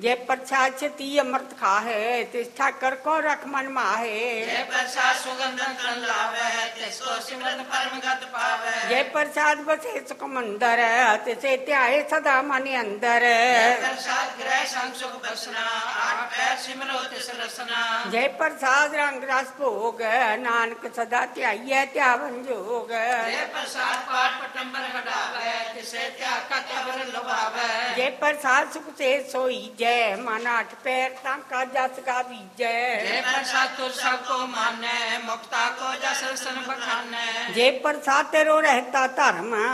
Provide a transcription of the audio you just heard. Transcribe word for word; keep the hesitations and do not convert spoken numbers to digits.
जय प्रसाद से ती अमृत खाहे तिष्ठा कर को रख मन माहे। जय प्रसाद सुगंधन तन लावे तिसको सिमरन परम गत पावे। जय प्रसाद बसे सुख मंदर तिसे त्याए सदा मन अंदर। जय प्रसाद ग्रह संग सुख बसना आठ पैर सिमरो तिस रसना। जय प्रसाद रंग रस भोग नानक सदा त्याइए त्यावन जोग। जय प्रसाद पाठ पटंबर हटावे तिसे त्याग का त्यावर लुभावे। जय प्रसाद सुख से सोई जय मन आठ पैर ताका जस का बीजय। जय प्रसाद तुर सबको माने मुक्ता को जस रसन बखाने। जय प्रसाद तेरो रहता धर्म